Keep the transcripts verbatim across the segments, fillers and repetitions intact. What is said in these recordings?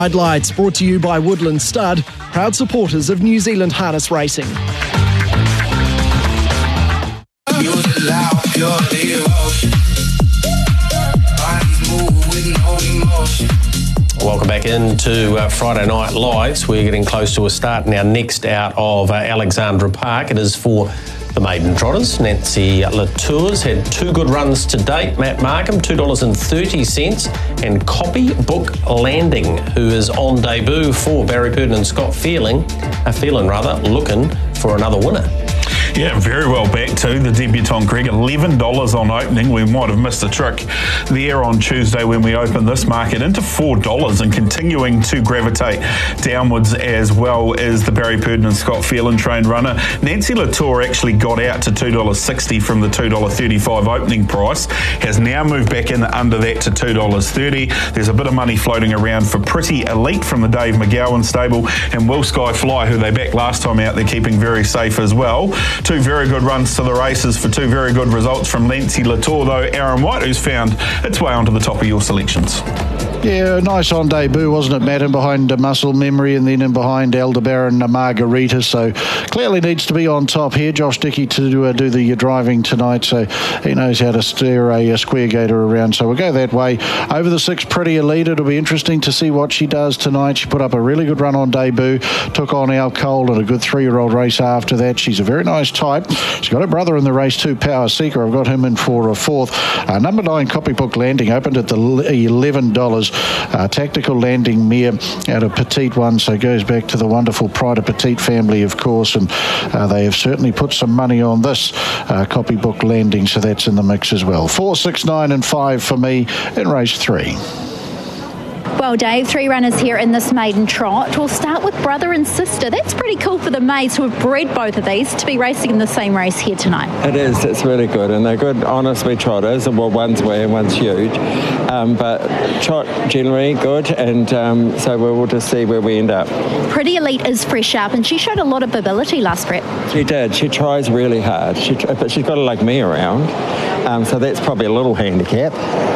Lights brought to you by Woodland Stud, proud supporters of New Zealand harness racing. Welcome back into uh, Friday Night Lights. We're getting close to a start now. Next out of uh, Alexandra Park, it is for the maiden trotters. Nancy Latour's had two good runs to date. Matt Markham, two dollars thirty, and Copybook Landing, who is on debut for Barry Purdon and Scott Feeling, uh, Phelan rather, looking for another winner. Yeah, very well back too. The debutant Greg, eleven dollars on opening. We might have missed a trick there on Tuesday when we opened this market into four dollars and continuing to gravitate downwards as well as the Barry Purdon and Scott Phelan trained runner. Nancy Latour actually got out to two dollars sixty from the two dollars thirty-five opening price, has now moved back in under that to two dollars thirty. There's a bit of money floating around for Pretty Elite from the Dave McGowan stable, and Will Sky Fly, who they backed last time out, they're keeping very safe as well. Two very good runs to the races for two very good results from Nancy Latour, though. Aaron White, who's found its way onto the top of your selections. Yeah, nice on debut, wasn't it, Matt? And behind uh, Muscle Memory, and then in behind Aldebaran and Margarita. So clearly needs to be on top here. Josh Dickey to uh, do the uh, driving tonight, so he knows how to steer a, a square gator around. So we'll go that way. Over the six, Pretty Elite. It'll be interesting to see what she does tonight. She put up a really good run on debut, took on Al Cole in a good three-year-old race after that. She's a very nice type. She's got her brother in the race too, Power Seeker. I've got him in for a fourth. Uh, number nine, Copybook Landing, opened at the eleven dollars. Uh, tactical Landing mare out of Petite One, so goes back to the wonderful Pride of Petite family, of course, and uh, they have certainly put some money on this uh, Copybook Landing, so that's in the mix as well. Four, six, nine and five for me in race three. Well, Dave, three runners here in this maiden trot. We'll start with brother and sister. That's pretty cool for the maids who have bred both of these to be racing in the same race here tonight. It is. It's really good. And they're good, honest wee trotters. Well, one's wee and one's huge. Um, but trot generally good. And um, so we'll just see where we end up. Pretty Elite is fresh up, and she showed a lot of ability last prep. She did. She tries really hard. She, but she's got to like me around. Um, so that's probably a little handicap.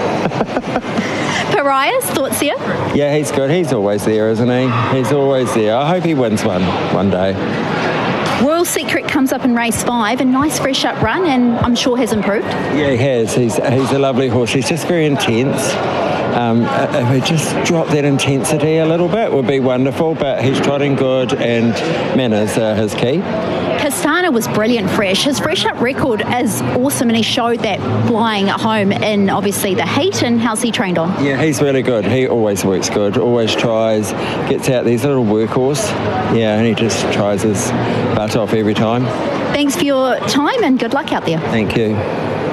Pariah's thoughts here? Yeah, he's good. He's always there, isn't he? He's always there. I hope he wins one one day. Royal Secret comes up in race five, a nice fresh up run, and I'm sure has improved. Yeah, he has. He's he's a lovely horse. He's just very intense. Um, if we just drop that intensity a little bit, would be wonderful. But he's trotting good, and manners are his key. Castana was brilliant fresh. His fresh up record is awesome, and he showed that flying at home in obviously the heat. And how's he trained on? Yeah, he's really good. He always works good, always tries, gets out these little workhorse. Yeah, and he just tries his butt off every time. Thanks for your time and good luck out there. Thank you.